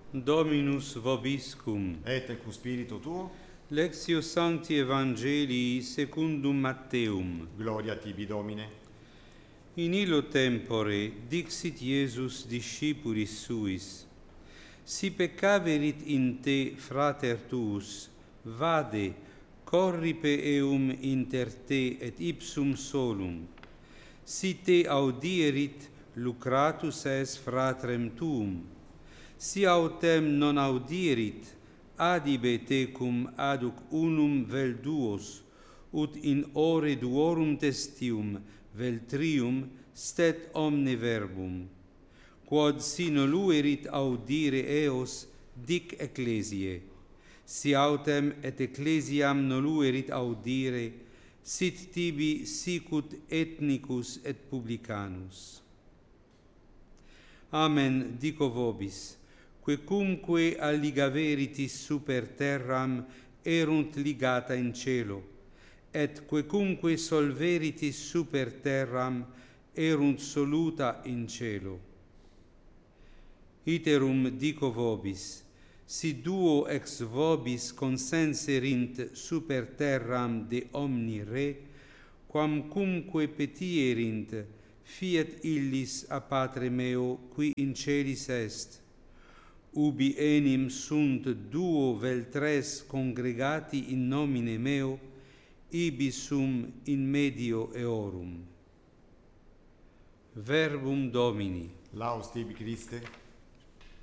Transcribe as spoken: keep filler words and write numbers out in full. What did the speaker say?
Dominus vobiscum. Et cum spiritu tuo. Lectio Sancti Evangelii secundum Matteum. Gloria tibi, Domine. In illo tempore dixit Iesus discipulis suis: Si peccaverit in te frater tuus, vade, corripe eum inter te et ipsum solum. Si te audierit, lucratus es fratrem tuum. Si autem non audierit, adibe tecum aduc unum vel duos, ut in ore duorum testium vel trium stet omne verbum. Quod si noluerit audire eos, dic ecclesiae. Si autem et ecclesiam noluerit audire, sit tibi sicut ethnicus et publicanus. Amen, dico vobis, quecumque alligaveritis super terram erunt ligata in cielo, et quecumque solveritis super terram erunt soluta in cielo. Iterum dico vobis, si duo ex vobis consenserint super terram de omni re, quamcumque petierint, fiat illis a Patre meo qui in celis est. Ubi enim sunt duo vel tres congregati in nomine meo, ibi sum in medio eorum. Verbum Domini. Laus tibi, Christe.